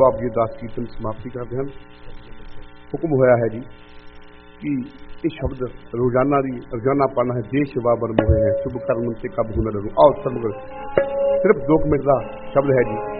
ਸੋ ਆਪ ਜੀ ਦਾਸ ਕੀਰਤਨ ਸਮਾਪਤੀ ਕਰਦੇ ਹਨ। ਹੁਕਮ ਹੋਇਆ ਹੈ ਜੀ ਕਿ ਇਹ ਸ਼ਬਦ ਰੋਜ਼ਾਨਾ ਪੜ੍ਹਨਾ ਹੈ। ਦੇਸ਼ ਬਾਬਰ ਮੋਹੇ ਹੈ, ਸ਼ੁਭ ਕਰਮ ਤੇ ਕਬ ਹੁਨਰ। ਆਓ ਸਿਰਫ 2 ਮਿੰਟ ਦਾ ਸ਼ਬਦ ਹੈ ਜੀ।